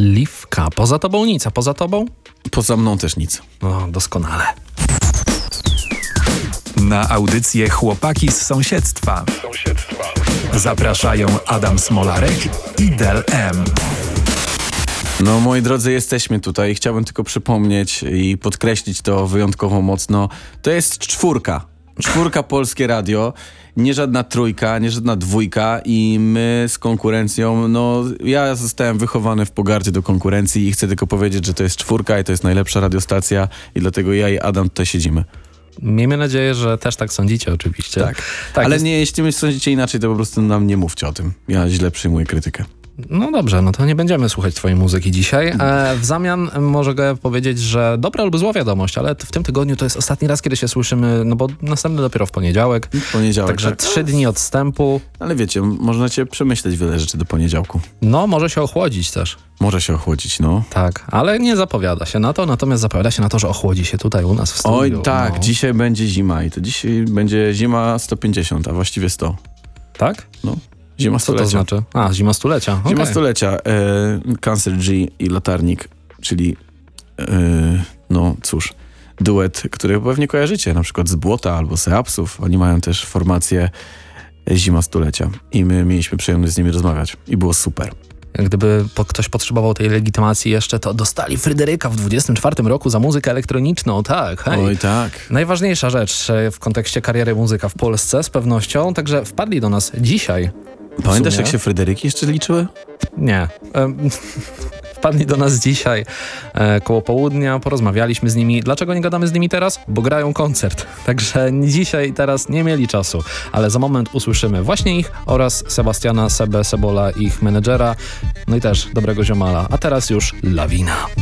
Liwka. Poza tobą nic, a poza tobą? Poza mną też nic. No, doskonale. Na audycję Chłopaki z sąsiedztwa zapraszają Adam Smolarek i Del M. No, moi drodzy, jesteśmy tutaj. Chciałbym tylko przypomnieć i podkreślić to wyjątkowo mocno. To jest czwórka Polskie Radio. Nie żadna trójka, nie żadna dwójka i my z konkurencją, no ja zostałem wychowany w pogardzie do konkurencji i chcę tylko powiedzieć, że to jest czwórka i to jest najlepsza radiostacja i dlatego ja i Adam tutaj siedzimy. Miejmy nadzieję, że też tak sądzicie oczywiście. Tak. Ale nie, jeśli sądzicie inaczej, to po prostu nam nie mówcie o tym. Ja źle przyjmuję krytykę. No dobrze, no to nie będziemy słuchać twojej muzyki dzisiaj. W zamian mogę powiedzieć, że dobra albo zła wiadomość, ale w tym tygodniu to jest ostatni raz, kiedy się słyszymy, no bo następny dopiero w poniedziałek. Także tak? 3 dni odstępu. Ale wiecie, możecie przemyśleć wiele rzeczy do poniedziałku. No, może się ochłodzić też. Może się ochłodzić, no. Tak, ale nie zapowiada się na to, natomiast zapowiada się na to, że ochłodzi się tutaj u nas w studiu. Oj tak, no. Dzisiaj będzie zima i to dzisiaj będzie zima 150, a właściwie 100. Tak? No. Zima stulecia. Co to znaczy? A, zima stulecia. Zima Okay. stulecia. Cancer G i Latarnik, czyli no cóż, duet, który pewnie kojarzycie, na przykład z Błota albo z Eapsów. Oni mają też formację Zima stulecia i my mieliśmy przyjemność z nimi rozmawiać i było super. Gdyby ktoś potrzebował tej legitymacji jeszcze, to dostali Fryderyka w 24 roku za muzykę elektroniczną, tak. Hej. Oj tak. Najważniejsza rzecz w kontekście kariery muzyka w Polsce z pewnością, także wpadli do nas dzisiaj. Pamiętasz, jak się Fryderyki jeszcze liczyły? Nie. Wpadli do nas dzisiaj koło południa, porozmawialiśmy z nimi. Dlaczego nie gadamy z nimi teraz? Bo grają koncert. Także dzisiaj, teraz nie mieli czasu. Ale za moment usłyszymy właśnie ich oraz Sebastiana Sebola, ich menedżera. No i też dobrego ziomala. A teraz już Lawina.